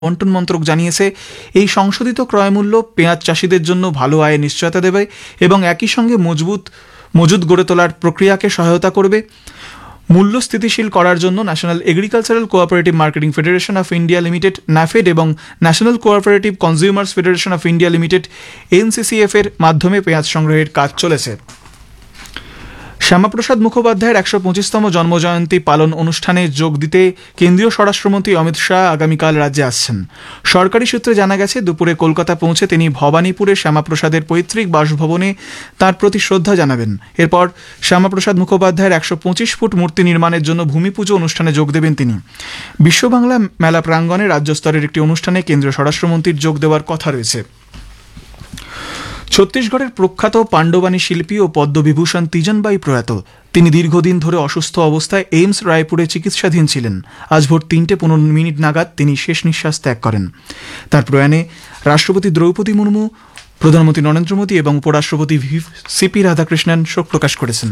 বন্টন মন্ত্রক জানিয়েছে এই সংশোধিত ক্রয়মূল্য পেঁয়াজ চাষিদের জন্য ভালো আয়ের নিশ্চয়তা দেবে এবং একই সঙ্গে মজুদ গড়ে তোলার প্রক্রিয়াকে সহায়তা করবে। মূল্য স্থিতিশীল করার জন্য national agricultural cooperative marketing federation of India limited ন্যাফেড এবং national cooperative consumers federation of India limited এনসিসিএফ এর মাধ্যমে পেঁয়াজ সংগ্রহের কাজ চলেছে। শ্যামাপ্রসাদ মুখোপাধ্যায়ের ১২৫তম জন্মজয়ন্তী পালন অনুষ্ঠানে যোগ দিতে কেন্দ্রীয় স্বরাষ্ট্রমন্ত্রী অমিত শাহ আগামীকাল রাজ্যে আসছেন। সরকারি সূত্রে জানা গেছে, দুপুরে কলকাতা পৌঁছে তিনি ভবানীপুরে শ্যামাপ্রসাদের পৈতৃক বাসভবনে তাঁর প্রতি শ্রদ্ধা জানাবেন। এরপর শ্যামাপ্রসাদ মুখোপাধ্যায়ের ১২৫ ফুট মূর্তি নির্মাণের জন্য ভূমিপুজো অনুষ্ঠানে যোগ দেবেন তিনি। বিশ্ববাংলা মেলা প্রাঙ্গণে রাজ্য স্তরের একটি অনুষ্ঠানে কেন্দ্রীয় স্বরাষ্ট্রমন্ত্রীর যোগ দেওয়ার কথা রয়েছে। ছত্তিশগড়ের প্রখ্যাত পাণ্ডবানী শিল্পী ও পদ্মবিভূষণ তিজনবাই প্রয়াত। তিনি দীর্ঘদিন ধরে অসুস্থ অবস্থায় এইমস রায়পুরে চিকিৎসাধীন ছিলেন। আজ ভোর ৩:১৫ নাগাদ তিনি শেষ নিঃশ্বাস ত্যাগ করেন। তার প্রয়াণে রাষ্ট্রপতি দ্রৌপদী মুর্মু, প্রধানমন্ত্রী নরেন্দ্র মোদী এবং উপরাষ্ট্রপতি সিপি রাধাকৃষ্ণন শোক প্রকাশ করেছেন।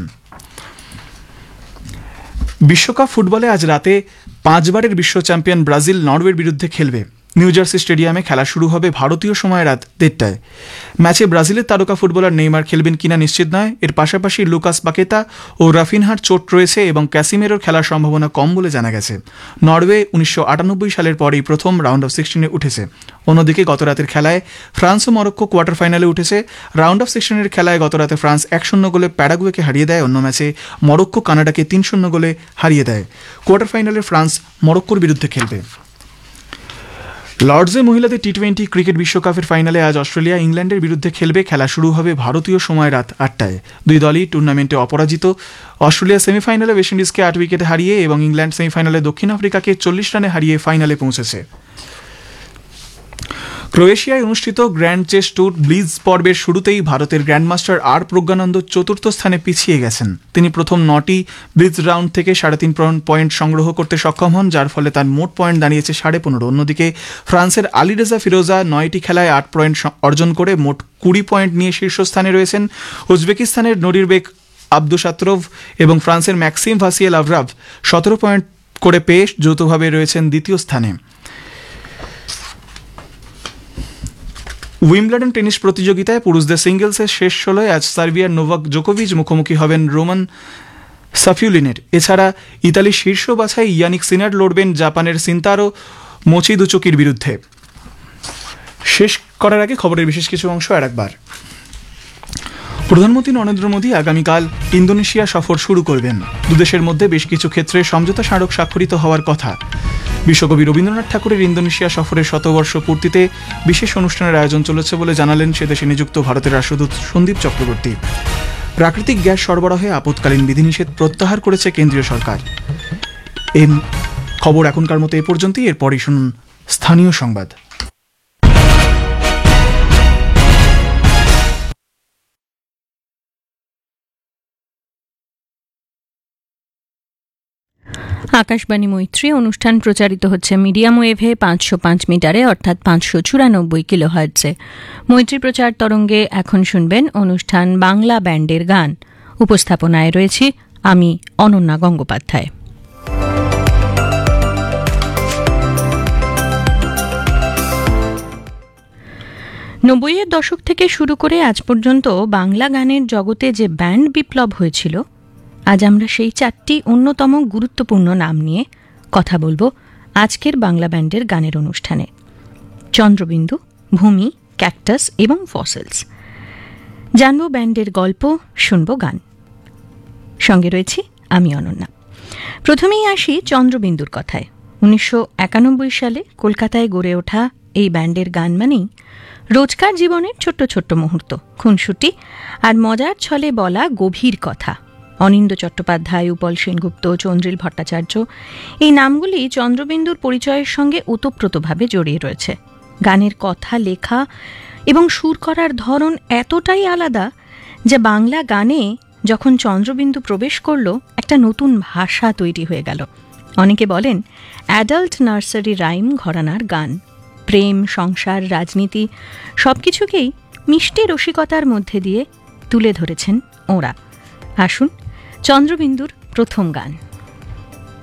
বিশ্বকাপ ফুটবলে আজ রাতে 5 বারের বিশ্ব চ্যাম্পিয়ন ব্রাজিল নরওয়ের বিরুদ্ধে খেলবে। নিউ জার্সি স্টেডিয়ামে খেলা শুরু হবে ভারতীয় সময় রাত 1:30টায়। ম্যাচে ব্রাজিলের তারকা ফুটবলার নেইমার খেলবেন কিনা নিশ্চিত নয়। এর পাশাপাশি লুকাস পাকেতা ও রাফিনহার চোট রয়েছে এবং ক্যাসিমেরোর খেলার সম্ভাবনা কম বলে জানা গেছে। নরওয়ে 1998 সালের পরেই প্রথম রাউন্ড অফ 16-এ উঠেছে। অন্যদিকে গত রাতের খেলায় ফ্রান্স ও মরক্কো কোয়ার্টার ফাইনালে উঠেছে। রাউন্ড অফ 16-এর খেলায় গত রাতে ফ্রান্স 1-0 গোলে প্যারাগুয়েকে হারিয়ে দেয়। অন্য ম্যাচে মরক্কো কানাডাকে 3-0 গোলে হারিয়ে দেয়। কোয়ার্টার ফাইনালে ফ্রান্স মরক্কোর বিরুদ্ধে খেলবে। লর্ডসে মহিলাদের টি-20 ক্রিকেট বিশ্বকাপের ফাইনালে আজ অস্ট্রেলিয়া ইংল্যান্ডের বিরুদ্ধে খেলবে। খেলা শুরু হবে ভারতীয় সময় রাত 8টায়। দুই দলই টুর্নামেন্টে অপরাজিত। অস্ট্রেলিয়া সেমিফাইনালে ওয়েস্ট ইন্ডিজকে 8 উইকেটে হারিয়ে এবং ইংল্যান্ড সেমিফাইনালে দক্ষিণ আফ্রিকাকে 40 রানে হারিয়ে ফাইনালে পৌঁছেছে। ক্রোয়েশিয়ায় অনুষ্ঠিত গ্র্যান্ড চেস ট্যুর ব্লিজ পর্বের শুরুতেই ভারতের গ্র্যান্ডমাস্টার আর প্রজ্ঞানন্দ চতুর্থ স্থানে পিছিয়ে গেছেন। তিনি প্রথম 9টি ব্লিজ রাউন্ড থেকে 3.5 পয়েন্ট সংগ্রহ করতে সক্ষম হন, যার ফলে তার মোট পয়েন্ট দাঁড়িয়েছে 15.5। অন্যদিকে ফ্রান্সের আলিরেজা ফিরোজা 9টি খেলায় 8 পয়েন্ট অর্জন করে মোট 20 পয়েন্ট নিয়ে শীর্ষস্থানে রয়েছেন। উজবেকিস্তানের নরিরবেক আবদুসাত্রভ এবং ফ্রান্সের ম্যাক্সিম ভাসিয়েল আভরাভ 17 পয়েন্ট করে পেয়ে যৌথভাবে রয়েছেন দ্বিতীয় স্থানে। উইম্বলডন টেনিস প্রতিযোগিতায় পুরুষদের সিঙ্গলসের শেষ 16-য় আজ সার্বিয়ার নোভাক জোকোভিচ মুখোমুখি হবেন রোমান সাফিউলিনের। এছাড়া ইতালির শীর্ষ বাছাই ইয়ানিক সিনার লড়বেন জাপানের সিন্তারো মোচিদুচুকির বিরুদ্ধে। শেষ করার আগে খবরের বিশেষ কিছু অংশ আরেকবার। প্রধানমন্ত্রী নরেন্দ্র মোদী আগামীকাল ইন্দোনেশিয়া সফর শুরু করবেন। দুদেশের মধ্যে বেশ কিছু ক্ষেত্রে সমঝোতা স্মারক স্বাক্ষরিত হওয়ার কথা। বিশ্বকবি রবীন্দ্রনাথ ঠাকুরের ইন্দোনেশিয়া সফরের 100 পূর্তিতে বিশেষ অনুষ্ঠানের আয়োজন চলেছে বলে জানালেন সেদেশে নিযুক্ত ভারতের রাষ্ট্রদূত সন্দীপ চক্রবর্তী। প্রাকৃতিক গ্যাস সরবরাহে আপৎকালীন বিধিনিষেধ প্রত্যাহার করেছে কেন্দ্রীয় সরকার। এই খবর এখনকার মতো এ পর্যন্তই। এরপরই শুনুন স্থানীয় সংবাদ। আকাশবাণী মৈত্রী অনুষ্ঠান প্রচারিত হচ্ছে মিডিয়াম ওয়েভে 505 মিটারে অর্থাৎ 594 কিলোহার্টজে। মৈত্রী প্রচার তরঙ্গে এখন শুনবেন অনুষ্ঠান বাংলা ব্যান্ডের গান। উপস্থাপনায় রয়েছি আমি অনন্যা গঙ্গোপাধ্যায়। 90-এর দশক থেকে শুরু করে আজ পর্যন্ত বাংলা গানের জগতে যে ব্যান্ড বিপ্লব হয়েছিল, আজ আমরা সেই 4টি অন্যতম গুরুত্বপূর্ণ নাম নিয়ে কথা বলবো আজকের বাংলা ব্যান্ডের গানের অনুষ্ঠানে। চন্দ্রবিন্দু, ভূমি, ক্যাকটাস এবং ফসিলস। জানবো ব্যান্ডের গল্প, শুনবো গান। সঙ্গে রয়েছি আমি অনন্যা। প্রথমেই আসি চন্দ্রবিন্দুর কথায়। 1991 সালে কলকাতায় গড়ে ওঠা এই ব্যান্ডের গান মানেই রোজকার জীবনের ছোট্ট ছোট্ট মুহূর্ত, খুনসুটি আর মজার ছলে বলা গভীর কথা। অনিন্দ্য চট্টোপাধ্যায়, উপল সেনগুপ্ত, চন্দ্রিল ভট্টাচার্য এই নামগুলি চন্দ্রবিন্দুর পরিচয়ের সঙ্গে ওতপ্রোতভাবে জড়িয়ে রয়েছে। গানের কথা, লেখা এবং সুর করার ধরন এতটাই আলাদা যে বাংলা গানে যখন চন্দ্রবিন্দু প্রবেশ করল, একটা নতুন ভাষা তৈরি হয়ে গেল। অনেকে বলেন অ্যাডাল্ট নার্সারি রাইম ঘরানার গান। প্রেম, সংসার, রাজনীতি সবকিছুকেই মিষ্টি রসিকতার মধ্যে দিয়ে তুলে ধরেছেন ওঁরা। আসুন চন্দ্রবিন্দুর প্রথম গান।